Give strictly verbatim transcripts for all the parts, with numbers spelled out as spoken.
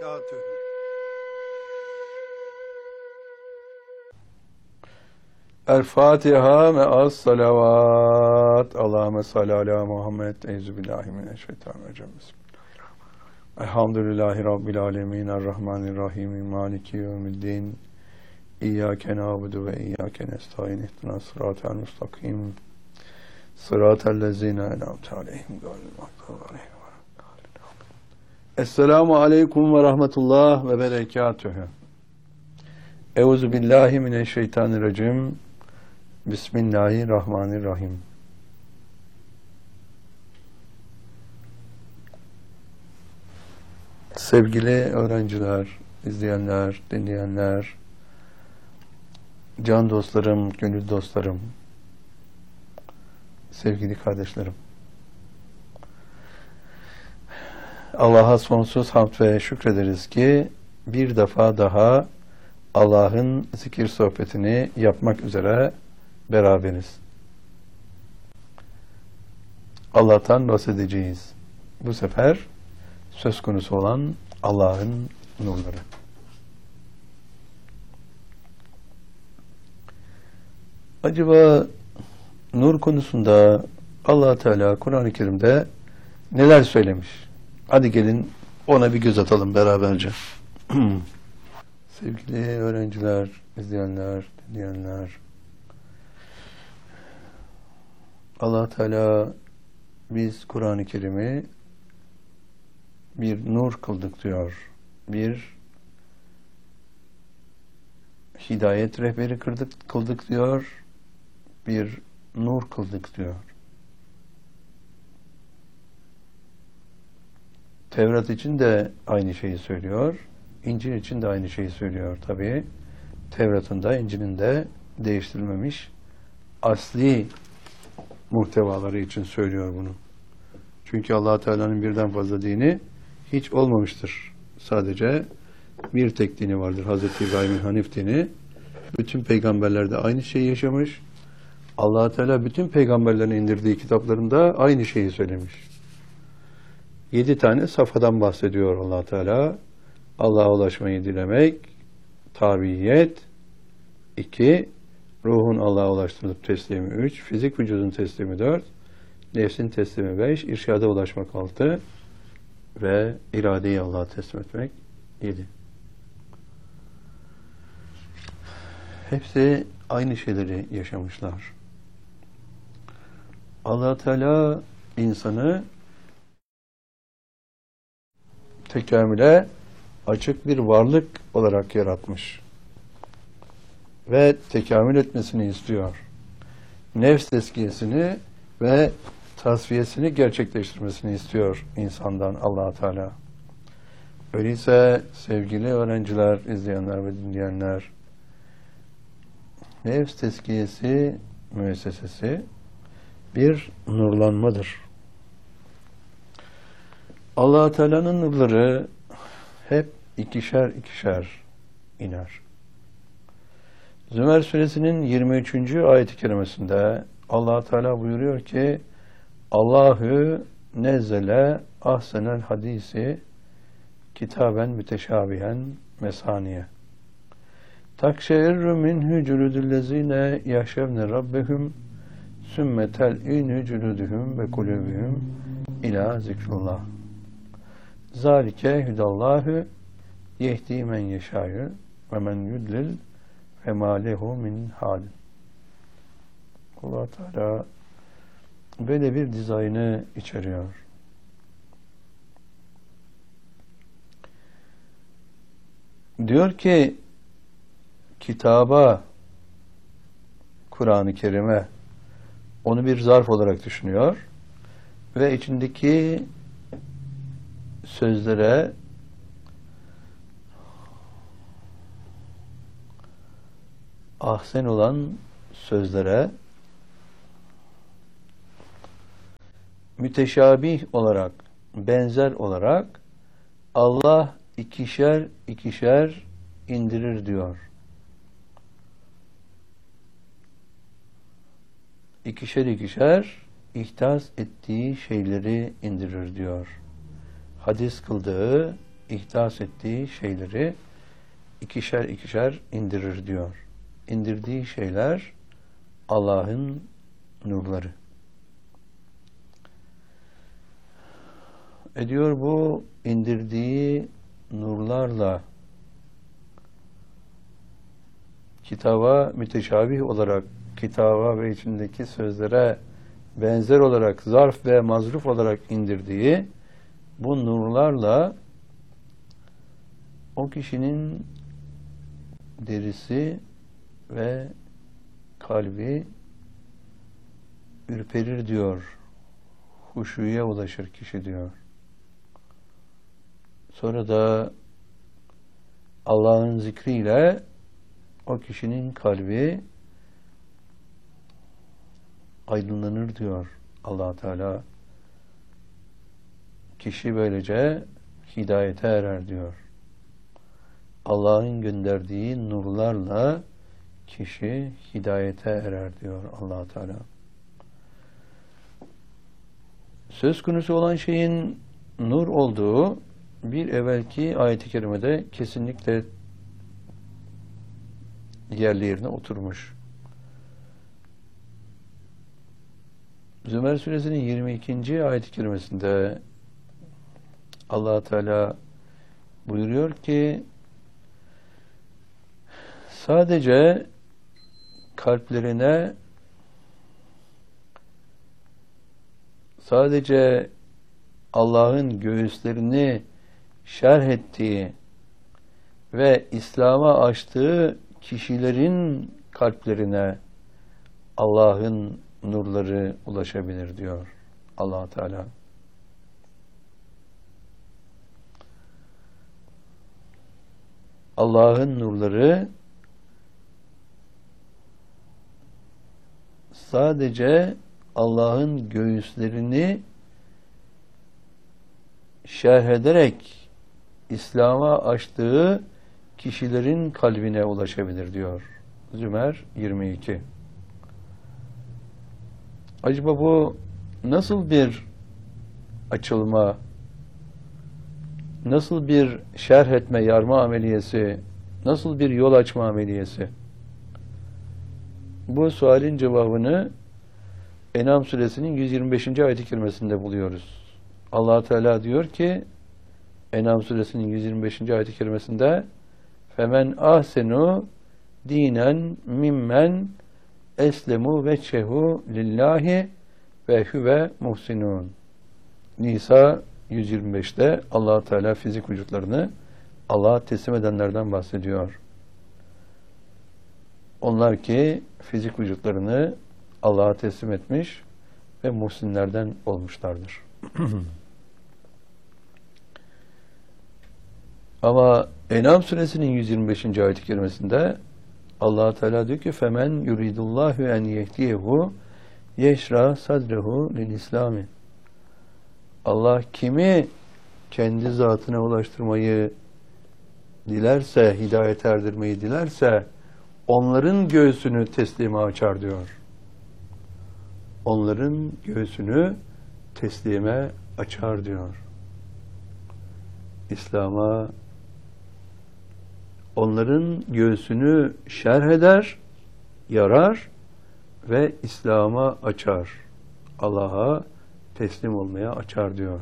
berekatühü. El Fatiha me'as salavat. Allahümme salli ala Muhammed. Euzubillahimineşşeytanirracim. Elhamdülillahi Rabbil alemin. Errahmanirrahim. Maliki yevmiddin. İyyâke nâbudu ve iyyâke nestaîn. İhdina sıratel mustakim. Sıratel lezîne en'amte aleyhim gâyril mağdûbi aleyhim ve lâddâllîn. Esselamu aleyküm ve rahmetullah ve berekatühü. Euzubillahimineşşeytanirracim. Bismillahirrahmanirrahim. Sevgili öğrenciler, izleyenler, dinleyenler, can dostlarım, gönül dostlarım, sevgili kardeşlerim. Allah'a sonsuz hamd ve şükrederiz ki bir defa daha Allah'ın zikir sohbetini yapmak üzere beraberiz. Allah'tan bahsedeceğiz. Bu sefer söz konusu olan Allah'ın nurları. Acaba nur konusunda Allah Teala Kur'an-ı Kerim'de neler söylemiş? Hadi gelin ona bir göz atalım beraberce. Sevgili öğrenciler, izleyenler, dinleyenler, Allah Teala biz Kur'an-ı Kerim'i bir nur kıldık diyor. Bir hidayet rehberi kıldık, kıldık diyor. Bir nur kıldık diyor. Tevrat için de aynı şeyi söylüyor. İncil için de aynı şeyi söylüyor. Tabii Tevrat'ın da İncil'in de değiştirilmemiş asli muhtevaları için söylüyor bunu. Çünkü Allah Teala'nın birden fazla dini hiç olmamıştır. Sadece bir tek dini vardır. Hazreti İbrahim'in Hanif dini. Bütün peygamberler de aynı şeyi yaşamış. Allah Teala bütün peygamberlerin indirdiği kitaplarında aynı şeyi söylemiş. Yedi tane safhadan bahsediyor Allah Teala. Allah'a ulaşmayı dilemek, tabiyet, iki, ruhun Allah'a ulaştırılıp teslimi üç, fizik vücudun teslimi dört, nefsin teslimi beş, irşada ulaşmak altı ve iradeyi Allah'a teslim etmek yedi. Hepsi aynı şeyleri yaşamışlar. Allah Teala insanı tekamüle açık bir varlık olarak yaratmış ve tekamül etmesini istiyor. Nefs tezkiyesini ve tasfiyesini gerçekleştirmesini istiyor insandan Allah Teala. Öyleyse sevgili öğrenciler, izleyenler ve dinleyenler, nefs tezkiyesi müessesesi bir nurlanmadır. Allah Teala'nın nurları hep ikişer ikişer iner. Zümer suresinin yirmi üçüncü ayet-i kerimesinde Allah Teala buyuruyor ki Allahu nezzele ahsenel hadisi kitaben müteşabihen mesaniye takşeirru minhu culudüllezine yahşevne rabbehum sümme tel'inü culuduhum ve kulübühüm ila zikrullah. Zalike hüdallahu yehdi men yeşâ'yu ve men yudlil ve mâ lehu min hâlin. Allah Teala böyle bir dizaynı içeriyor. Diyor ki kitaba, Kur'an-ı Kerim'e onu bir zarf olarak düşünüyor ve içindeki sözlere ahsen olan sözlere müteşabih olarak, benzer olarak Allah ikişer ikişer indirir diyor. İkişer ikişer ihtas ettiği şeyleri indirir diyor. Hadis kıldığı, ihdas ettiği şeyleri ikişer ikişer indirir diyor. İndirdiği şeyler Allah'ın nurları. Ediyor bu indirdiği nurlarla kitaba müteşabih olarak, kitaba ve içindeki sözlere benzer olarak, zarf ve mazruf olarak indirdiği bu nurlarla o kişinin derisi ve kalbi ürperir diyor. Huşuya ulaşır kişi diyor. Sonra da Allah'ın zikriyle o kişinin kalbi aydınlanır diyor Allah Teala. Kişi böylece hidayete erer diyor. Allah'ın gönderdiği nurlarla kişi hidayete erer diyor Allah Teala. Söz konusu olan şeyin nur olduğu bir evvelki ayet-i kerimede kesinlikle yerli yerine oturmuş. Zümer suresinin yirmi ikinci ayet-i kerimesinde Allah Teala buyuruyor ki sadece kalplerine sadece Allah'ın göğüslerini şerh ettiği ve İslam'a açtığı kişilerin kalplerine Allah'ın nurları ulaşabilir diyor Allah Teala. Allah'ın nurları sadece Allah'ın göğüslerini şerh ederek İslam'a açtığı kişilerin kalbine ulaşabilir diyor Zümer yirmi iki. Acaba bu nasıl bir açılma, nasıl bir şerh etme, yarma ameliyesi, nasıl bir yol açma ameliyesi? Bu sualin cevabını En'am suresinin yüz yirmi beşinci ayet-i kerimesinde buluyoruz. Allah Teala diyor ki En'am suresinin yüz yirmi beşinci ayet-i kerimesinde femen ahsenu dinen mimmen eslemu veçhehu lillahi ve huve muhsinun. Nisa yüz yirmi beşte Allah Teala fizik vücutlarını Allah'a teslim edenlerden bahsediyor. Onlar ki fizik vücutlarını Allah'a teslim etmiş ve muhsinlerden olmuşlardır. Ama En'am suresinin yüz yirmi beşinci ayet-i kerimesinde Allah Teala diyor ki femen yuridullahu en yehdiyehu yeşra sadrehu lil İslami. Allah kimi kendi zatına ulaştırmayı dilerse, hidayet erdirmeyi dilerse onların göğsünü teslime açar diyor. Onların göğsünü teslime açar diyor. İslam'a onların göğsünü şerh eder, yarar ve İslam'a açar. Allah'a teslim olmaya açar diyor.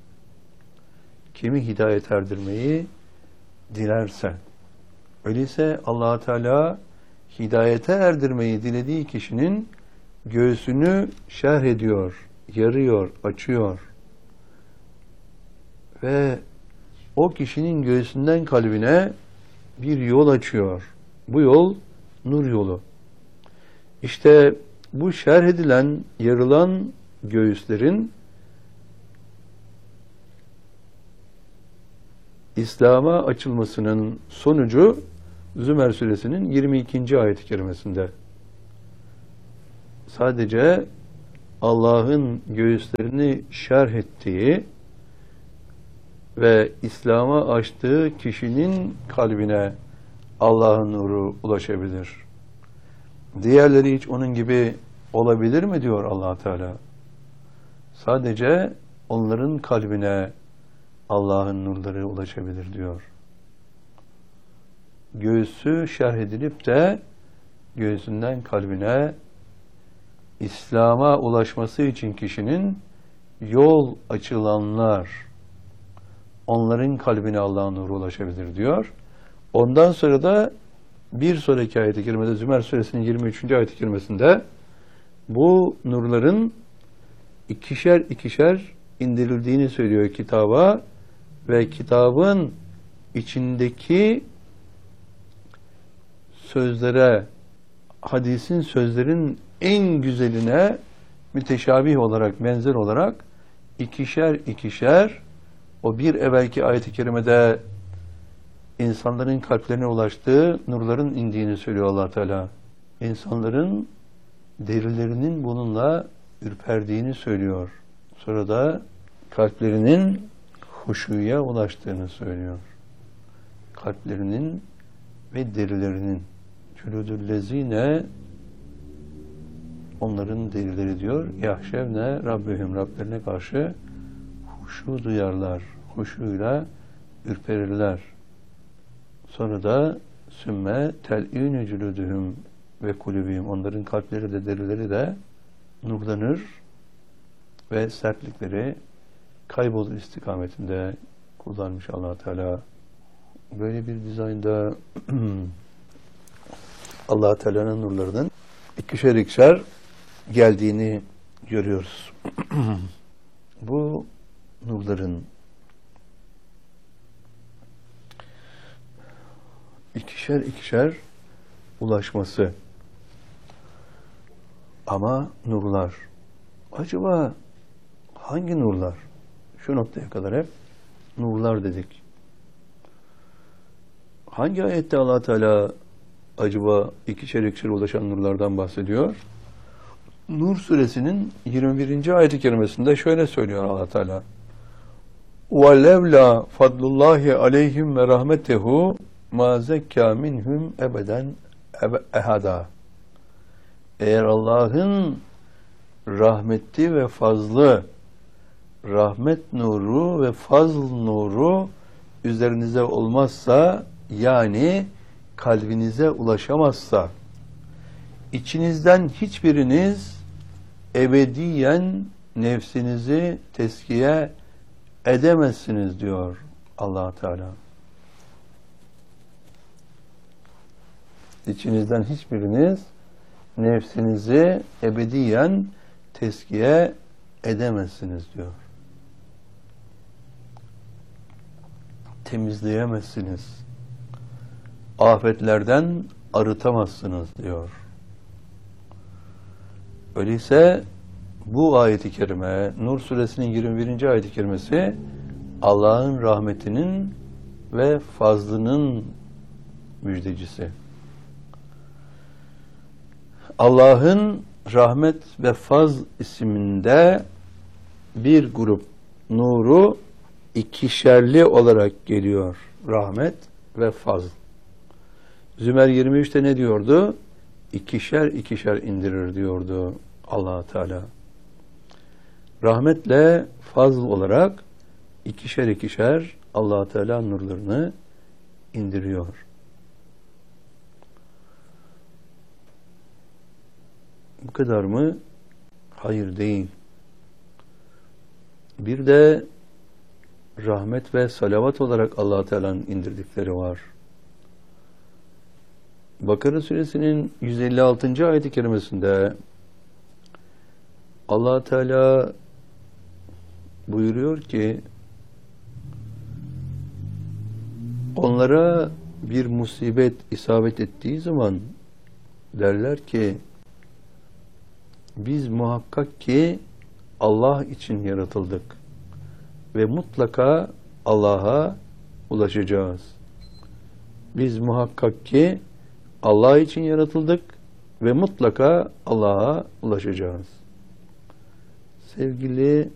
Kimi hidayet erdirmeyi dilerse. Öyleyse Allah Teala hidayete erdirmeyi dilediği kişinin göğsünü şerh ediyor, yarıyor, açıyor. Ve o kişinin göğsünden kalbine bir yol açıyor. Bu yol nur yolu. İşte bu şerh edilen, yarılan göğüslerin İslam'a açılmasının sonucu Zümer suresinin yirmi ikinci ayet-i kerimesinde. Sadece Allah'ın göğüslerini şerh ettiği ve İslam'a açtığı kişinin kalbine Allah'ın nuru ulaşabilir. Diğerleri hiç onun gibi olabilir mi diyor Allah Teala. Sadece onların kalbine Allah'ın nurları ulaşabilir diyor. Göğsü şerh edilip de göğsünden kalbine İslam'a ulaşması için kişinin yol açılanlar, onların kalbine Allah'ın nuru ulaşabilir diyor. Ondan sonra da bir sonraki ayet-i kerimede, Zümer suresinin yirmi üçüncü ayet-i kerimesinde bu nurların ikişer ikişer indirildiğini söylüyor kitaba ve kitabın içindeki sözlere, hadisin sözlerin en güzeline müteşabih olarak, benzer olarak ikişer ikişer o bir evvelki ayet-i kerimede insanların kalplerine ulaştığı nurların indiğini söylüyor Allah Teala. İnsanların derilerinin bununla ürperdiğini söylüyor. Sonra da kalplerinin huşuya ulaştığını söylüyor. Kalplerinin ve derilerinin cülüdüllezine, onların derileri diyor, yahşevne Rabbihim, Rablerine karşı huşu duyarlar, huşuyla ürperirler. Sonra da sümme tel'înü cülüdühüm ve kulübihim, onların kalpleri de derileri de nurlanır ve sertlikleri kaybolur istikametinde kullanmış Allah Teala. Böyle bir dizaynda Allah Teala'nın nurlarının ikişer ikişer geldiğini görüyoruz. Bu nurların ikişer ikişer ulaşması, ama nurlar, acaba hangi nurlar? Şu noktaya kadar hep nurlar dedik. Hangi ayette Allah Teala acaba ikişer ikişer ulaşan nurlardan bahsediyor? Nur suresinin yirmi birinci ayet-i kerimesinde şöyle söylüyor Allah Teala: وَلَوْلَا فَضْلُ اللّٰهِ عَلَيْهِمْ وَرَحْمَتَهُ مَا زَكَّى مِنْهُمْ اَبَدًا ehada. Eğer Allah'ın rahmeti ve fazlı, rahmet nuru ve fazl nuru üzerinize olmazsa, yani kalbinize ulaşamazsa, içinizden hiçbiriniz ebediyen nefsinizi teskiye edemezsiniz diyor Allah Teala. İçinizden hiçbiriniz nefsinizi ebediyen teskiye edemezsiniz diyor. Temizleyemezsiniz. Afetlerden arıtamazsınız diyor. Öyleyse bu ayet-i kerime, Nur suresinin yirmi birinci ayet-i kerimesi Allah'ın rahmetinin ve fazlının müjdecisi. Allah'ın rahmet ve faz isiminde bir grup nuru ikişerli olarak geliyor. Rahmet ve faz. Zümer yirmi üçte ne diyordu? İkişer ikişer indirir diyordu Allah Teala. Rahmetle fazl olarak ikişer ikişer Allah Teala nurlarını indiriyor. Bu kadar mı? Hayır, değil. Bir de rahmet ve salavat olarak Allah Teala'nın indirdikleri var. Bakara suresinin yüz elli altıncı ayet-i kerimesinde Allah Teala buyuruyor ki, onlara bir musibet isabet ettiği zaman derler ki, biz muhakkak ki Allah için yaratıldık ve mutlaka Allah'a ulaşacağız. Biz muhakkak ki Allah için yaratıldık ve mutlaka Allah'a ulaşacağız. Sevgili